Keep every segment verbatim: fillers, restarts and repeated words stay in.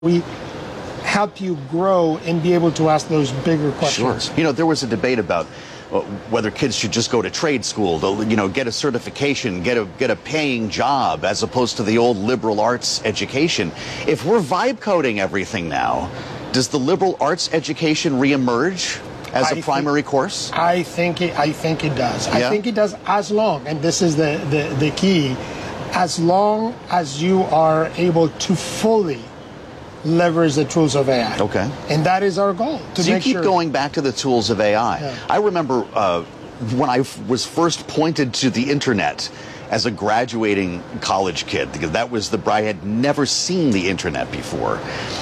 we help you grow and be able to ask those bigger questions. Sure. You know, there was a debate about uh, whether kids should just go to trade school, to, you know, get a certification, get a get a paying job, as opposed to the old liberal arts education. If we're vibe coding everything now, does the liberal arts education reemerge as a I primary think, course? I think it, I think it does. Yeah? I think it does, as long, and this is the, the, the key, as long as you are able to fully leverage the tools of A I. Okay. And that is our goal. To so you make keep sure going back to the tools of A I. Yeah. I remember uh, when I was first pointed to the internet as a graduating college kid, because that was the, I had never seen the internet before.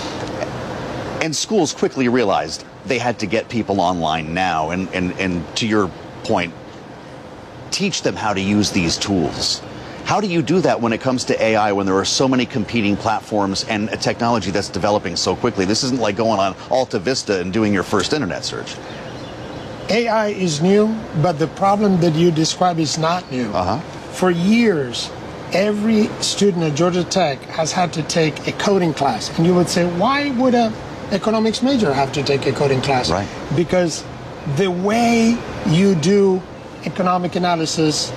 And schools quickly realized they had to get people online now, and, and, and to your point, teach them how to use these tools. How do you do that when it comes to A I, when there are so many competing platforms and a technology that's developing so quickly? This isn't like going on Alta Vista and doing your first internet search. A I is new, but the problem that you describe is not new. Uh-huh. For years, every student at Georgia Tech has had to take a coding class. And you would say, why would a economics major have to take a coding class? Right. Because the way you do economic analysis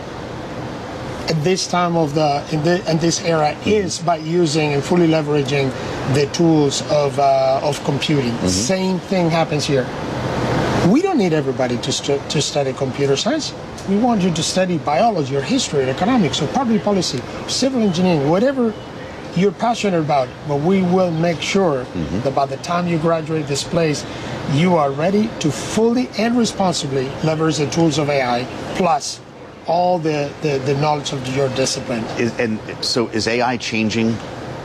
at this time of the in, the, in this era is by using and fully leveraging the tools of uh, of computing. Mm-hmm. Same thing happens here. We don't need everybody to stu to study computer science. We want you to study biology or history or economics or public policy, civil engineering, whatever you're passionate about. But we will make sure mm-hmm. that by the time you graduate this place, you are ready to fully and responsibly leverage the tools of A I plus all the, the, the knowledge of your discipline. Is, and so is A I changing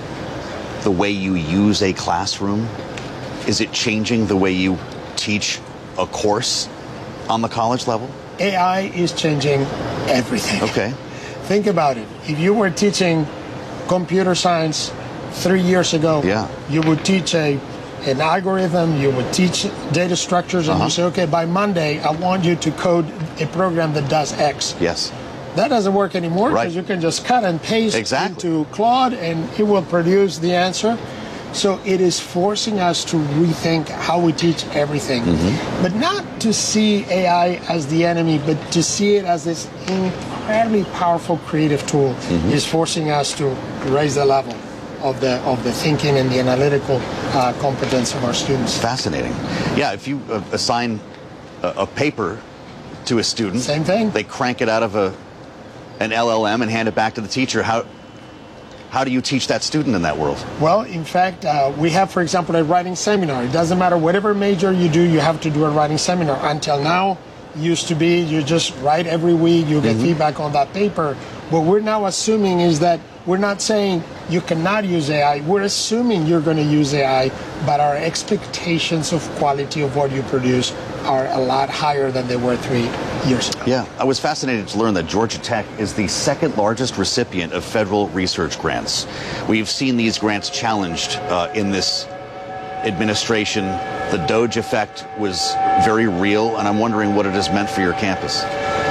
the way you use a classroom? Is it changing the way you teach a course on the college level? A I is changing everything. Okay. Think about it. If you were teaching computer science three years ago, yeah. you would teach a an algorithm, you would teach data structures, and uh-huh. you say, okay, by Monday, I want you to code a program that does X. Yes. That doesn't work anymore because right. you can just cut and paste exactly. into Claude, and it will produce the answer. So it is forcing us to rethink how we teach everything, mm-hmm. but not to see A I as the enemy, but to see it as this incredibly powerful creative tool. Mm-hmm. Is forcing us to raise the level of the of the thinking and the analytical uh, competence of our students. Fascinating. Yeah, if you uh, assign a, a paper to a student, same thing. They crank it out of a an L L M and hand it back to the teacher. How how do you teach that student in that world? Well, in fact, uh, we have, for example, a writing seminar. It doesn't matter whatever major you do, you have to do a writing seminar. Until now, used to be you just write every week, you get mm-hmm. feedback on that paper. What we're now assuming is that we're not saying you cannot use A I. We're assuming you're going to use A I, but our expectations of quality of what you produce are a lot higher than they were three years ago. Yeah, I was fascinated to learn that Georgia Tech is the second largest recipient of federal research grants. We've seen these grants challenged uh, in this administration. The Doge effect was very real, and I'm wondering what it has meant for your campus.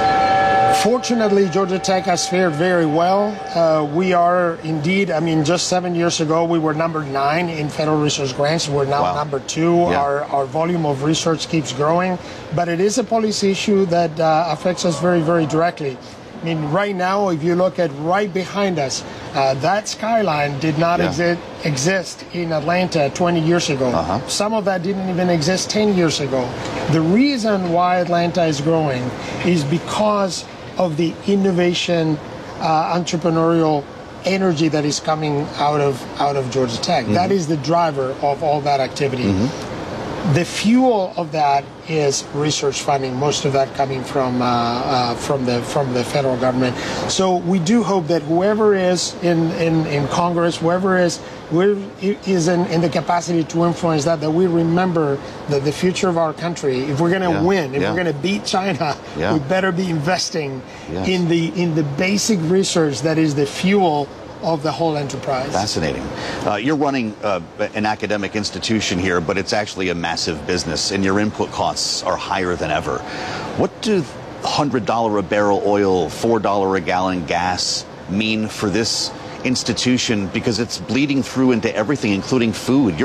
Fortunately, Georgia Tech has fared very well. Uh, we are indeed, I mean, just seven years ago, we were number nine in federal research grants. We're now wow. number two. Yeah. Our, our volume of research keeps growing. But it is a policy issue that uh, affects us very, very directly. I mean, right now, if you look at right behind us, uh, that skyline did not yeah. exi exist in Atlanta twenty years ago. Uh-huh. Some of that didn't even exist ten years ago. The reason why Atlanta is growing is because of the innovation, uh, entrepreneurial energy that is coming out of out of Georgia Tech. Mm-hmm. That is the driver of all that activity. Mm-hmm. The fuel of that is research funding. Most of that coming from uh, uh, from the from the federal government. So we do hope that whoever is in in, in Congress, whoever is whoever is in, in the capacity to influence that, that we remember that the future of our country, if we're going to yeah. win, if yeah. we're going to beat China, yeah. we better be investing yes. in the in the basic research that is the fuel of the whole enterprise. Fascinating. Uh, you're running uh, an academic institution here, but it's actually a massive business, and your input costs are higher than ever. What do one hundred dollars a barrel oil, four dollars a gallon gas mean for this institution because it's bleeding through into everything, including food. You're